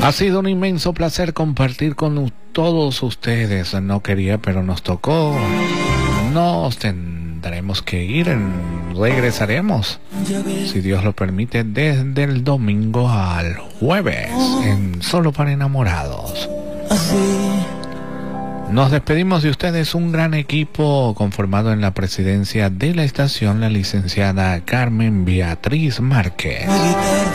Ha sido un inmenso placer compartir con todos ustedes. No quería, pero nos tocó. Nos tendremos que ir. Regresaremos, si Dios lo permite, desde el domingo al jueves en Solo para Enamorados. Nos despedimos de ustedes, un gran equipo conformado en la presidencia de la estación, la licenciada Carmen Beatriz Márquez.